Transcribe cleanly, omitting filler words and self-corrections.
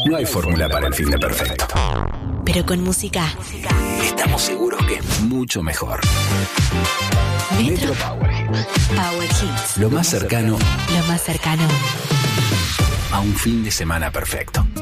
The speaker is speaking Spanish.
No hay fórmula para el fin de perfecto. Pero con música Estamos seguros que es mucho mejor. Metro Power Hits. Power Hits. Lo más cercano Lo más cercano a un fin de semana perfecto.